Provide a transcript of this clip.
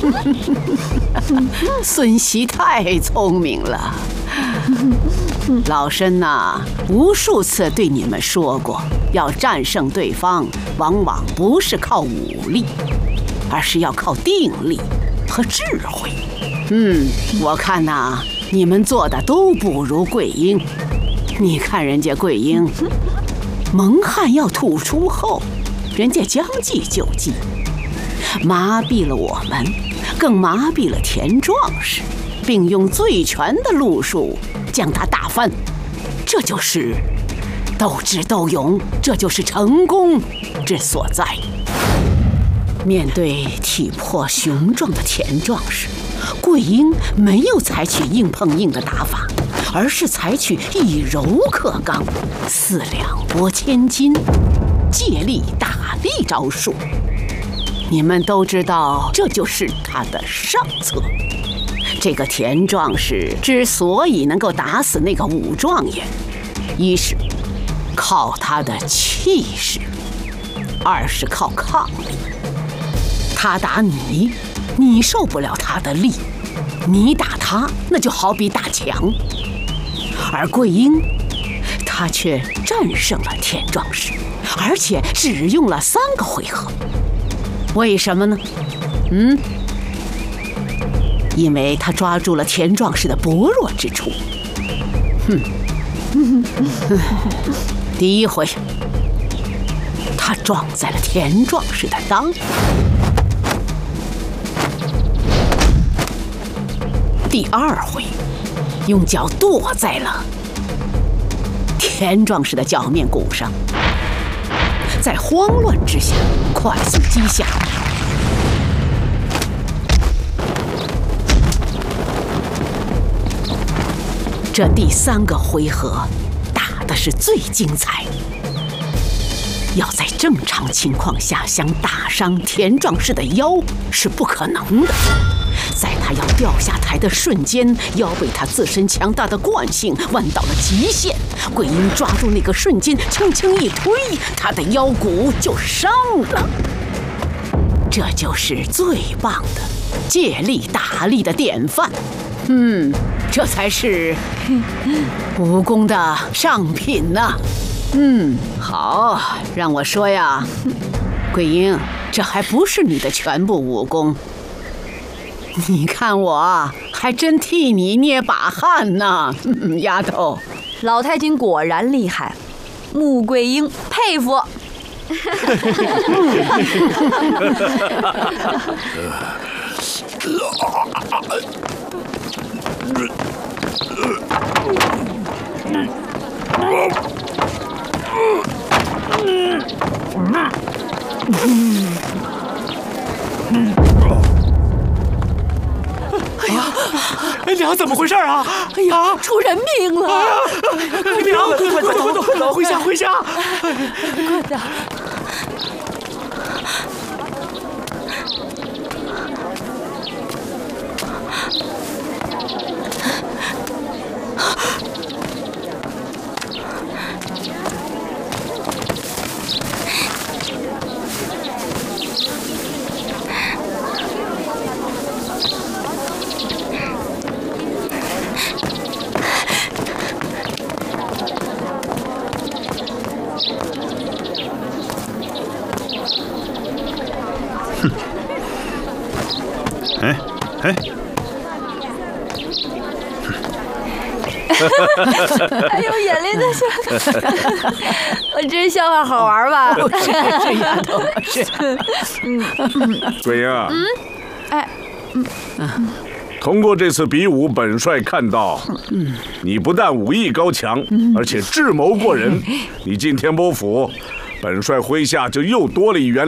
孙熙太聪明了。老身呐，无数次对你们说过，要战胜对方，往往不是靠武力，而是要靠定力和智慧。我看呐，你们做的都不如桂英。你看人家桂英，蒙汗要吐出后，人家将计就计，麻痹了我们，更麻痹了田壮士，并用最全的路数将他打翻。这就是斗智斗勇，这就是成功之所在。面对体魄雄壮的田壮士，桂英没有采取硬碰硬的打法，而是采取以柔克刚、四两拨千斤、借力打力招数。你们都知道，这就是他的上策。这个田壮士之所以能够打死那个武状元，一是靠他的气势，二是靠抗力。他打你，你受不了他的力；你打他，那就好比打墙。而桂英，他却战胜了田壮士，而且只用了3个回合。为什么呢？因为他抓住了田壮士的薄弱之处。第一回，他撞在了田壮士的裆；第二回，用脚跺在了田壮士的脚面骨上。在慌乱之下，快速击下。这第3个回合打的是最精彩。要在正常情况下想打伤田壮士的腰是不可能的。在他要掉下台的瞬间，腰被他自身强大的惯性弯到了极限。桂英抓住那个瞬间，轻轻一推，他的腰骨就伤了。这就是最棒的借力打力的典范。这才是武功的上品呐。好，让我说呀，桂英，这还不是你的全部武功。你看我还真替你捏把汗呢，丫头。 老太君果然厉害，穆桂英佩服。 娘，怎么回事啊？ 哎呀，出人命了！ 娘，快走，回家！ 快点！还有眼泪在笑，我这笑话好玩吧？ 是丫头，是。 桂英，通过这次比武，本帅看到，你不但武艺高强，而且智谋过人。你进天波府，本帅麾下就又多了一员